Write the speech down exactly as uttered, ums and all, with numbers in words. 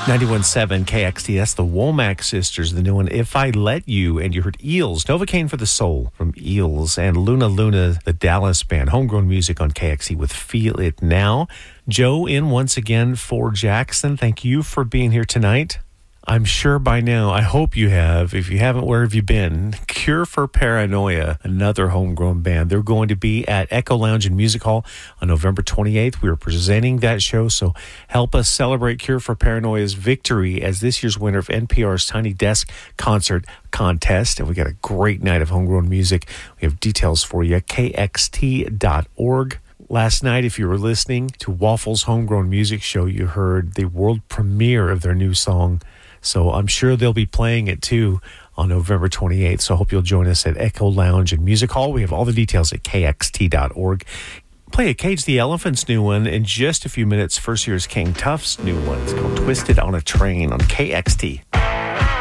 ninety-one point seven K X T. That's the Womack Sisters, the new one, If I Let You. And you heard Eels, Novocaine for the Soul from Eels, and Luna Luna, the Dallas band. Homegrown music on K X T with Feel It Now. Joe in once again for Jackson. Thank you for being here tonight. I'm sure by now, I hope you have. If you haven't, where have you been? Cure for Paranoia, another homegrown band. They're going to be at Echo Lounge and Music Hall on November twenty-eighth. We are presenting that show, so help us celebrate Cure for Paranoia's victory as this year's winner of N P R's Tiny Desk Concert Contest. And we got a great night of homegrown music. We have details for you at K X T dot org. Last night, if you were listening to Waffles Homegrown Music Show, you heard the world premiere of their new song. So I'm sure they'll be playing it too on November twenty-eighth. So I hope you'll join us at Echo Lounge and Music Hall. We have all the details at K X T dot org. Play a Cage the Elephant's new one in just a few minutes. First, here's King Tuff's new one. It's called Twisted on a Train on K X T.